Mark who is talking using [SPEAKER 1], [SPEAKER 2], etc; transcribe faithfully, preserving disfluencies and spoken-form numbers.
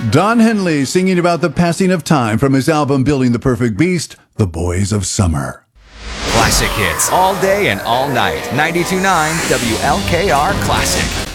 [SPEAKER 1] Don Henley singing about the passing of time from his album Building the Perfect Beast, The Boys of Summer.
[SPEAKER 2] Classic hits all day and all night. ninety-two point nine W L K R Classic.